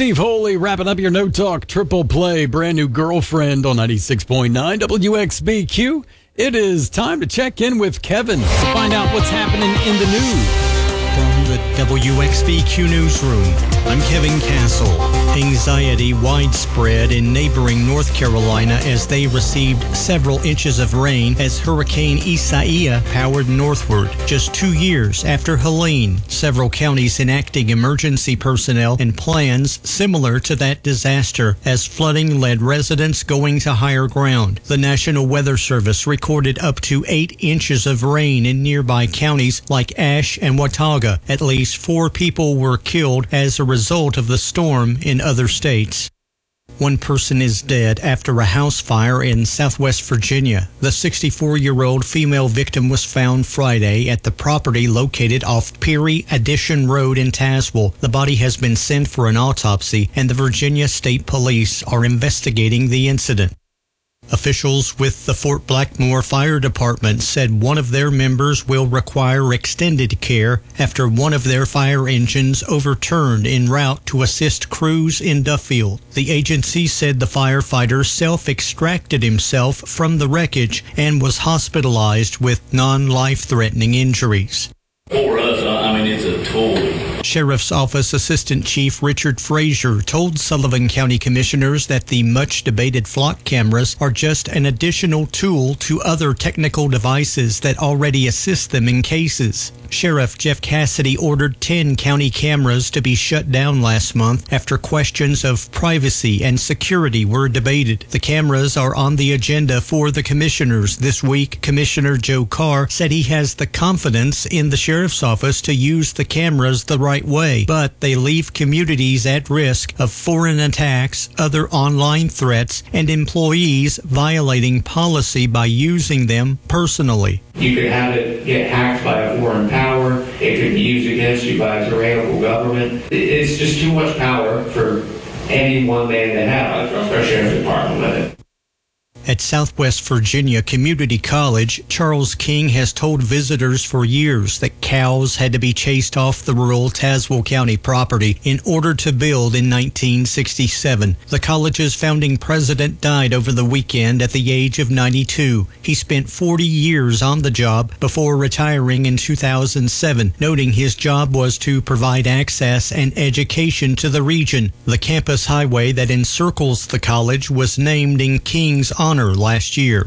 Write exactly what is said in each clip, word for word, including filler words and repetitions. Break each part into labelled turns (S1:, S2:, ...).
S1: Steve Holy wrapping up your No Talk Triple Play brand new Girlfriend on ninety-six point nine W X B Q. It is time to check in with Kevin to find out what's happening in the news.
S2: From the W X B Q Newsroom, I'm Kevin Castle. Anxiety widespread in neighboring North Carolina as they received several inches of rain as Hurricane Isaiah powered northward. Just two years after Helene, several counties enacting emergency personnel and plans similar to that disaster as flooding led residents going to higher ground. The National Weather Service recorded up to eight inches of rain in nearby counties like Ashe and Watauga. At least four people were killed as a result of the storm in other states. One person is dead after a house fire in Southwest Virginia. The sixty-four-year-old female victim was found Friday at the property located off Peary Addition Road in Tazewell. The body has been sent for an autopsy, and the Virginia State Police are investigating the incident. Officials with the Fort Blackmore Fire Department said one of their members will require extended care after one of their fire engines overturned en route to assist crews in Duffield. The agency said the firefighter self-extracted himself from the wreckage and was hospitalized with non-life-threatening injuries.
S3: For us, I mean, it's a tool.
S2: Sheriff's Office Assistant Chief Richard Frazier told Sullivan County Commissioners that the much-debated flock cameras are just an additional tool to other technical devices that already assist them in cases. Sheriff Jeff Cassidy ordered ten county cameras to be shut down last month after questions of privacy and security were debated. The cameras are on the agenda for the commissioners this week. Commissioner Joe Carr said he has the confidence in the Sheriff's Office to use the cameras the right way, but they leave communities at risk of foreign attacks, other online threats, and employees violating policy by using them personally.
S4: You could have it get hacked by a foreign power. It could be used against you by a tyrannical government. It's just too much power for any one man to have. I trust our sheriff's department with it.
S2: At Southwest Virginia Community College, Charles King has told visitors for years that cows had to be chased off the rural Tazewell County property in order to build in nineteen sixty-seven. The college's founding president died over the weekend at the age of ninety-two. He spent forty years on the job before retiring in two thousand seven, noting his job was to provide access and education to the region. The campus highway that encircles the college was named in King's honor last year.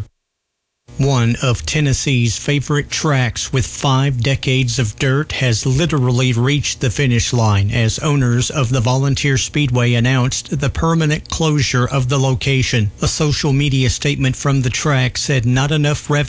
S2: One of Tennessee's favorite tracks with five decades of dirt has literally reached the finish line as owners of the Volunteer Speedway announced the permanent closure of the location. A social media statement from the track said not enough revenue